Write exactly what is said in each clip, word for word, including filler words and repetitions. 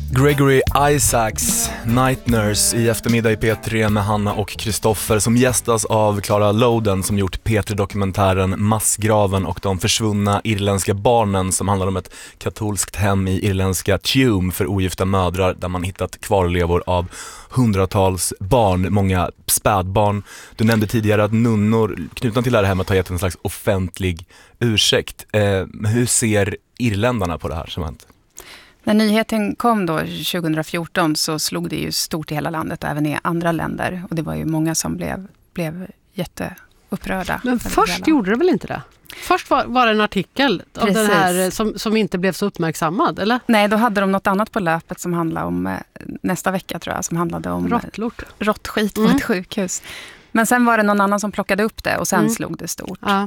Gregory Isaacs, Night Nurse i eftermiddag i P tre med Hanna och Kristoffer som gästas av Clara Loden som gjort P tre-dokumentären Massgraven och de försvunna irländska barnen som handlar om ett katolskt hem i irländska Tuam för ogifta mödrar där man hittat kvarlevor av hundratals barn, många spädbarn. Du nämnde tidigare att nunnor knutna till det här hemmet har gett en slags offentlig ursäkt. Eh, hur ser irländarna på det här som hänt? När nyheten kom då tjugohundrafjorton så slog det ju stort i hela landet och även i andra länder. Och det var ju många som blev, blev jätteupprörda. Men först gjorde det väl inte det? Först var, var det en artikel av den här som, som inte blev så uppmärksammad, eller? Nej, då hade de något annat på löpet som handlade om, nästa vecka tror jag, som handlade om Råttlort. råttskit på mm. ett sjukhus. Men sen var det någon annan som plockade upp det och sen mm. slog det stort. Ja.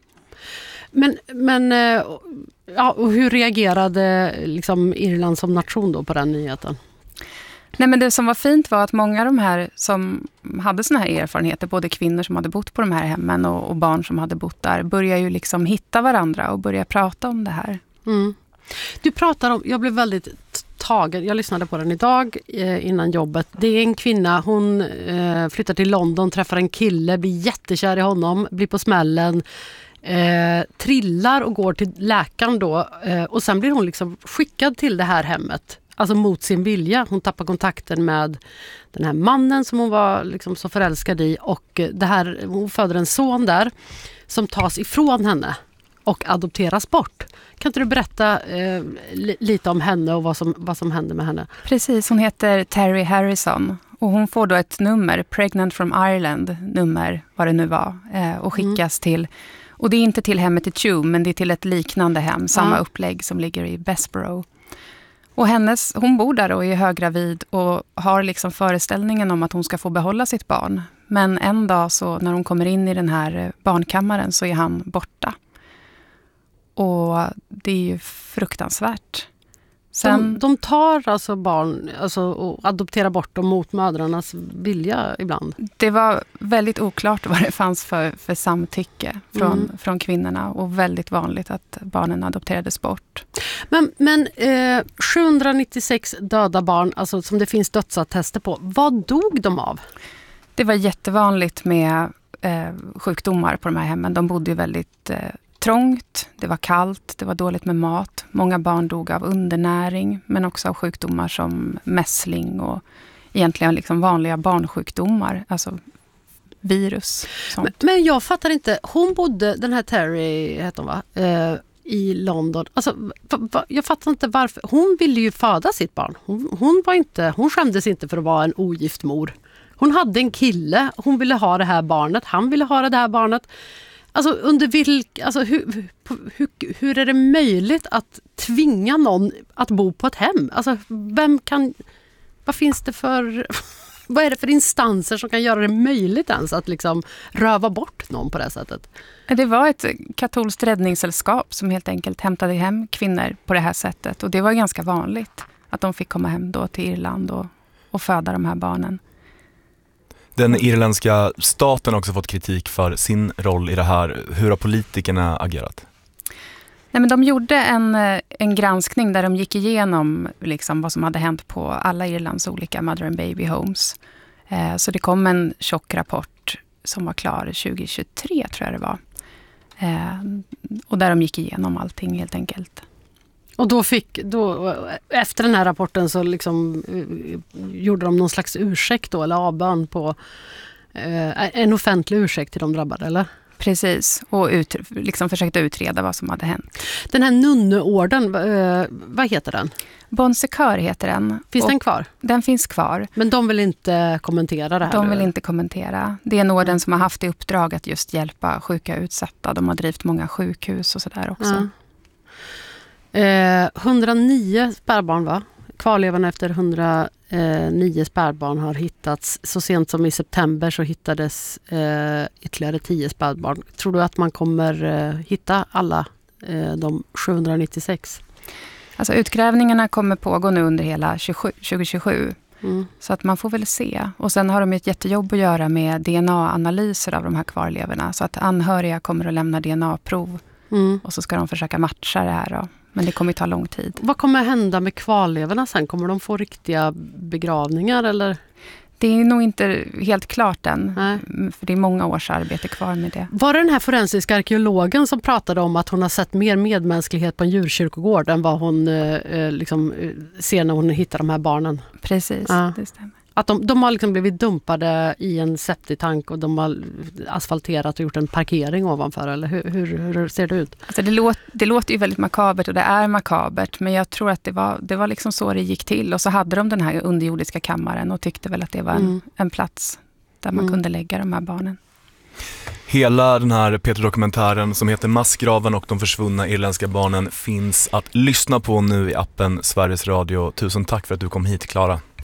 Men, men ja, och hur reagerade liksom Irland som nation då på den nyheten? Nej, men det som var fint var att många av de här som hade såna här erfarenheter, både kvinnor som hade bott på de här hemmen och, och barn som hade bott där, började ju liksom hitta varandra och börja prata om det här. Mm. Du pratar om, jag blev väldigt tagen, jag lyssnade på den idag eh, innan jobbet. Det är en kvinna, hon eh, flyttar till London, träffar en kille, blir jättekär i honom, blir på smällen. Eh, trillar och går till läkaren då eh, och sen blir hon liksom skickad till det här hemmet, alltså mot sin vilja. Hon tappar kontakten med den här mannen som hon var liksom så förälskad i och det här, hon föder en son där som tas ifrån henne och adopteras bort. Kan inte du berätta eh, li- lite om henne och vad som, vad som hände med henne? Precis, hon heter Terry Harrison och hon får då ett nummer, Pregnant from Ireland nummer, vad det nu var, eh, och skickas mm. till. Och det är inte till hemmet i Tuam, men det är till ett liknande hem, samma ja. upplägg som ligger i Bessborough. Och hennes, hon bor där och är höggravid och har liksom föreställningen om att hon ska få behålla sitt barn. Men en dag så när hon kommer in i den här barnkammaren så är han borta. Och det är ju fruktansvärt. Sen, de, de tar alltså barn alltså, och adopterar bort dem mot mödrarnas vilja ibland. Det var väldigt oklart vad det fanns för, för samtycke från, mm. från kvinnorna och väldigt vanligt att barnen adopterades bort. Men, men eh, sjuhundranittiosex döda barn, alltså som det finns dödsattester på, vad dog de av? Det var jättevanligt med eh, sjukdomar på de här hemmen. De bodde ju väldigt eh, trångt, det var kallt, det var dåligt med mat. Många barn dog av undernäring men också av sjukdomar som mässling och egentligen liksom vanliga barnsjukdomar, alltså virus. Men, men jag fattar inte, hon bodde, den här Terry heter hon va, eh, i London. Alltså, va, va, jag fattar inte varför. Hon ville ju föda sitt barn. Hon, hon, var inte, hon skämdes inte för att vara en ogift mor. Hon hade en kille, hon ville ha det här barnet, han ville ha det här barnet. Alltså, under vilk, alltså hur, hur, hur är det möjligt att tvinga någon att bo på ett hem? Alltså, vem kan, vad finns det för, vad är det för instanser som kan göra det möjligt ens att liksom röva bort någon på det sättet? Det var ett katolskt räddningssällskap som helt enkelt hämtade hem kvinnor på det här sättet. Och det var ganska vanligt att de fick komma hem då till Irland och, och föda de här barnen. Den irländska staten har också fått kritik för sin roll i det här. Hur har politikerna agerat? Nej, men de gjorde en, en granskning där de gick igenom liksom vad som hade hänt på alla Irlands olika mother and baby homes. Eh, så det kom en tjock rapport som var klar tjugohundratjugotre tror jag det var. Eh, och där de gick igenom allting helt enkelt. Och då fick, då, efter den här rapporten så liksom uh, gjorde de någon slags ursäkt då, eller avbön på uh, en offentlig ursäkt till de drabbade, eller? Precis, och ut, liksom försökte utreda vad som hade hänt. Den här nunneorden, uh, vad heter den? Bon Secours heter den. Finns och den kvar? Den finns kvar. Men de vill inte kommentera det här? De vill nu? inte kommentera. Det är en orden som har haft i uppdrag att just hjälpa sjuka utsatta. De har drivit många sjukhus och sådär också. Ja. Eh, hundranio spädbarn va? Kvarlevorna efter hundranio spädbarn har hittats. Så sent som i september så hittades eh, ytterligare tio spädbarn. Tror du att man kommer eh, hitta alla eh, de sjuhundranittiosex? Alltså utgrävningarna kommer pågå nu under hela tjugo tjugosju. Mm. Så att man får väl se. Och sen har de ett jättejobb att göra med D N A-analyser av de här kvarlevorna. Så att anhöriga kommer att lämna D N A-prov. Mm. Och så ska de försöka matcha det här då Men det kommer ta lång tid. Vad kommer hända med kvarlevorna sen? Kommer de få riktiga begravningar eller? Det är nog inte helt klart än, Nej. för det är många års arbete kvar med det. Var det den här forensiska arkeologen som pratade om att hon har sett mer medmänsklighet på en djurkyrkogård än vad hon eh, liksom, ser när hon hittar de här barnen? Precis, Ja. det stämmer. Att de, de har liksom blivit dumpade i en septitank och de har asfalterat och gjort en parkering ovanför, eller hur, hur, hur ser det ut? Alltså det, låt, det låter ju väldigt makabert och det är makabert, men jag tror att det var, det var liksom så det gick till. Och så hade de den här underjordiska kammaren och tyckte väl att det var en, Mm. en plats där man Mm. kunde lägga de här barnen. Hela den här Peter-dokumentären som heter Massgraven och de försvunna irländska barnen finns att lyssna på nu i appen Sveriges Radio. Tusen tack för att du kom hit, Klara.